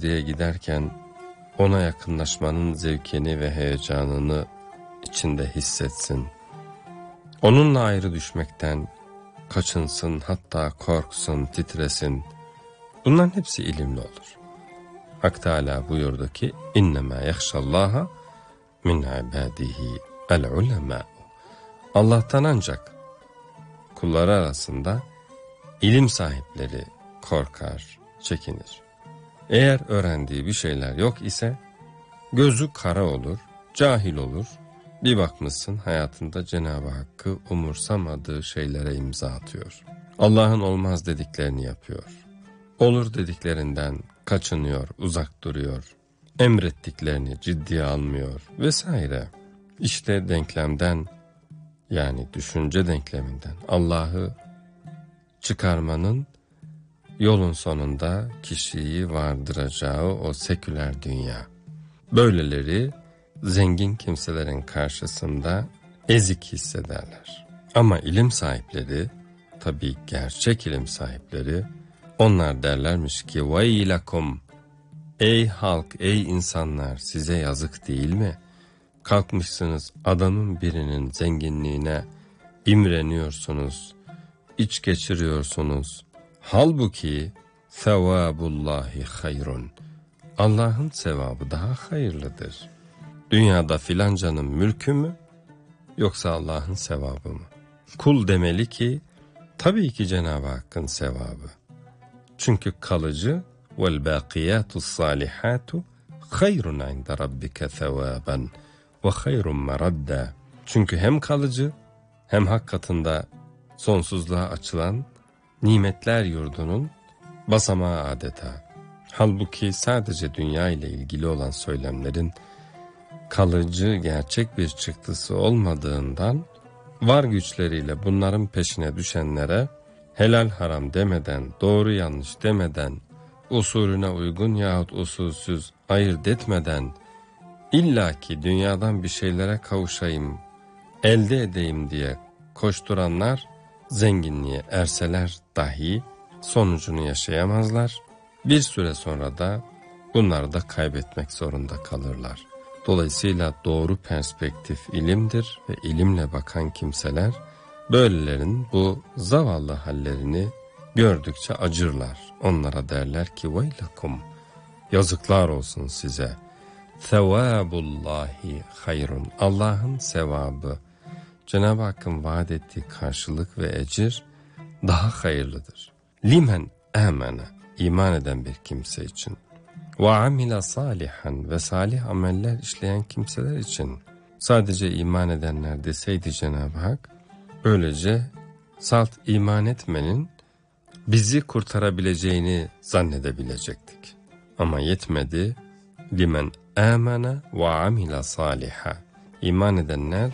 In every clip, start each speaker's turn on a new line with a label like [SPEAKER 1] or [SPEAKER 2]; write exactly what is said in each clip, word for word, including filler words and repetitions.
[SPEAKER 1] secdeye giderken ona yakınlaşmanın zevkini ve heyecanını içinde hissetsin. Onunla ayrı düşmekten kaçınsın, hatta korksun, titresin. Bunların hepsi ilimli olur. Hak Teâlâ buyurdu ki innemâ yahşallâha min ibâdihi el-ulemâ. Allah'tan ancak kulları arasında ilim sahipleri korkar, çekinir. Eğer öğrendiği bir şeyler yok ise gözü kara olur, cahil olur. Bir bakmışsın hayatında Cenab-ı Hakk'ı umursamadığı şeylere imza atıyor. Allah'ın olmaz dediklerini yapıyor. Olur dediklerinden kaçınıyor, uzak duruyor. Emrettiklerini ciddiye almıyor vesaire. İşte denklemden, yani düşünce denkleminden Allah'ı çıkarmanın yolun sonunda kişiyi vardıracağı o seküler dünya. Böyleleri zengin kimselerin karşısında ezik hissederler. Ama ilim sahipleri, tabii gerçek ilim sahipleri, onlar derlermiş ki veylakum, ey halk, ey insanlar, size yazık değil mi? Kalkmışsınız adamın birinin zenginliğine imreniyorsunuz, iç geçiriyorsunuz. Halbuki sevabullahi hayrun. Allah'ın sevabı daha hayırlıdır. Dünyada filancanın mülkü mü yoksa Allah'ın sevabı mı? Kul demeli ki tabii ki Cenab-ı Hakk'ın sevabı. Çünkü kalıcı vel bakiyatus salihatu hayrun inde rabbike sevaben ve hayrun meradda. Çünkü hem kalıcı hem hak katında sonsuzluğa açılan nimetler yurdunun basamağı adeta. Halbuki sadece dünya ile ilgili olan söylemlerin kalıcı gerçek bir çıktısı olmadığından var güçleriyle bunların peşine düşenlere helal haram demeden, doğru yanlış demeden, usulüne uygun yahut usulsüz ayırt etmeden illaki dünyadan bir şeylere kavuşayım, elde edeyim diye koşturanlar zenginliğe erseler dahi sonucunu yaşayamazlar. Bir süre sonra da bunları da kaybetmek zorunda kalırlar. Dolayısıyla doğru perspektif ilimdir ve ilimle bakan kimseler böylelerin bu zavallı hallerini gördükçe acırlar. Onlara derler ki veylakum, yazıklar olsun size. Sevabullahi hayrun. Allah'ın sevabı, Cenab-ı Hakk'ın vaat ettiği karşılık ve ecir daha hayırlıdır. Limen amene, iman eden bir kimse için. Ve amile salihan, ve salih ameller işleyen kimseler için. Sadece iman edenler deseydi Cenab-ı Hak, böylece salt iman etmenin bizi kurtarabileceğini zannedebilecektik. Ama yetmedi. Limen amene ve amile saliha. İman edenler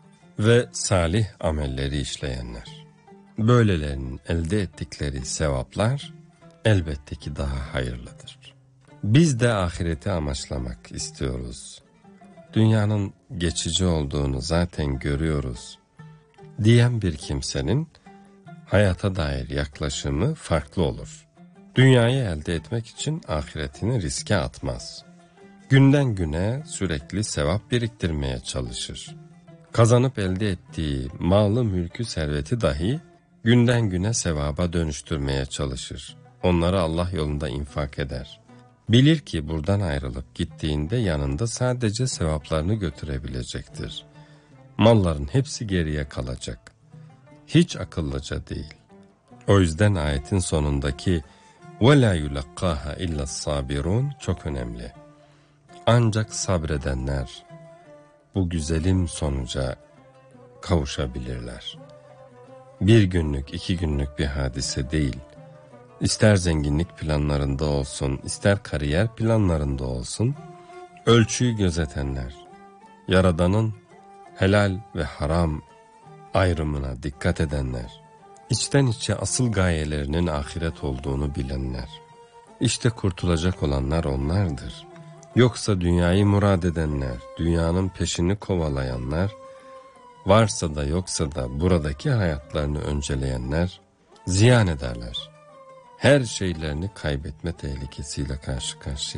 [SPEAKER 1] ve salih amelleri işleyenler. Böylelerinin elde ettikleri sevaplar elbette ki daha hayırlıdır. Biz de ahireti amaçlamak istiyoruz. Dünyanın geçici olduğunu zaten görüyoruz diyen bir kimsenin hayata dair yaklaşımı farklı olur. Dünyayı elde etmek için ahiretini riske atmaz. Günden güne sürekli sevap biriktirmeye çalışır. Kazanıp elde ettiği malı, mülkü, serveti dahi günden güne sevaba dönüştürmeye çalışır. Onları Allah yolunda infak eder. Bilir ki buradan ayrılıp gittiğinde yanında sadece sevaplarını götürebilecektir. Malların hepsi geriye kalacak. Hiç akıllıca değil. O yüzden ayetin sonundaki وَلَا يُلَقَّاهَا اِلَّا الصَّابِرُونَ çok önemli. Ancak sabredenler bu güzelim sonuca kavuşabilirler. Bir günlük, iki günlük bir hadise değil. İster zenginlik planlarında olsun, ister kariyer planlarında olsun, ölçüyü gözetenler, Yaradan'ın helal ve haram ayrımına dikkat edenler, içten içe asıl gayelerinin ahiret olduğunu bilenler, işte kurtulacak olanlar onlardır. Yoksa dünyayı murad edenler, dünyanın peşini kovalayanlar, varsa da yoksa da buradaki hayatlarını önceleyenler ziyan ederler. Her şeylerini kaybetme tehlikesiyle karşı karşıya.